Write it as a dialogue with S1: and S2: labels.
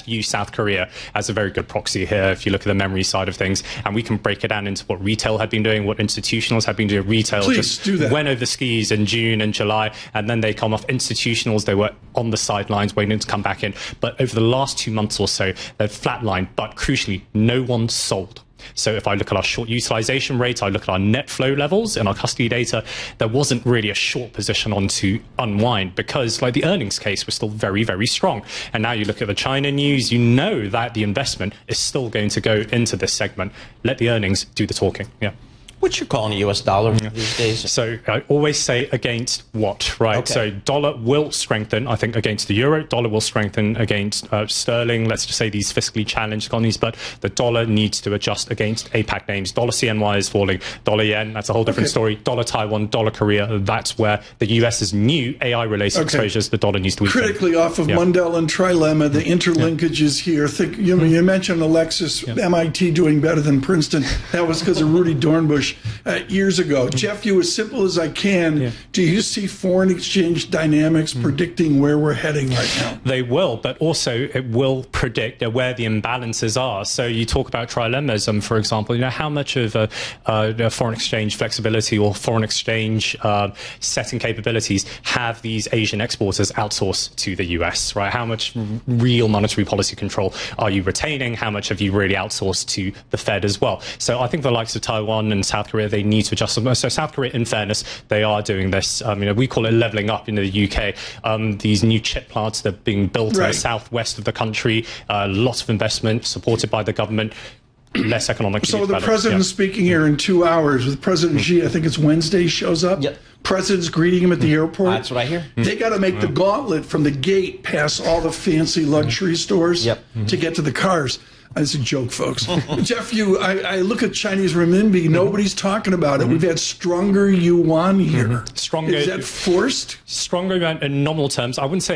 S1: use South Korea as a very good proxy here if you look at the memory side of things, and we can break it down into what retail had been doing, what institutionals had been doing. Retail went over the skis in June and July, and then they come off. Institutionals, they were on the sidelines waiting to come back in. But over the last 2 months or so, they've flatlined, but crucially, no one sold. So if I look at our short utilization rates, I look at our net flow levels in our custody data, there wasn't really a short position on to unwind because like the earnings case was still very, very strong. And now you look at the China news, you know that the investment is still going to go into this segment. Let the earnings do the talking. Yeah.
S2: What's your call on the U.S. dollar these days?
S1: So I always say against what, right? Okay. So dollar will strengthen, I think, against the euro. Dollar will strengthen against sterling, let's just say these fiscally challenged economies. But the dollar needs to adjust against APAC names. Dollar CNY is falling. Dollar yen, that's a whole different story. Dollar Taiwan, dollar Korea, that's where the U.S.'s new AI-related exposures, the dollar needs to weaken.
S3: Critically off of Mundell and Trilemma, the interlinkages here. You mentioned Alexis, MIT doing better than Princeton. That was because of Rudy Dornbush. Years ago. Jeff, you, as simple as I can, do you see foreign exchange dynamics predicting where we're heading right now?
S1: They will, but also it will predict where the imbalances are. So you talk about trilemmas, for example, you know, how much of a foreign exchange flexibility or foreign exchange setting capabilities have these Asian exporters outsourced to the US, right? How much real monetary policy control are you retaining? How much have you really outsourced to the Fed as well? So I think the likes of Taiwan and South Korea, they need to adjust. So South Korea, in fairness, they are doing this. You know, we call it leveling up in the UK. These new chip plants that are being built in the southwest of the country, lots of investment supported by the government. Less economic.
S3: So the president's speaking here in 2 hours with President Xi. I think it's Wednesday. Shows up.
S2: Yep.
S3: President's greeting him at the airport.
S2: That's what I hear.
S3: They got to make the gauntlet from the gate past all the fancy luxury stores to get to the cars. That's a joke, folks. Jeff, I look at Chinese renminbi. Nobody's talking about it. We've had stronger yuan here.
S1: Stronger.
S3: Is that forced?
S1: Stronger in nominal terms. I wouldn't say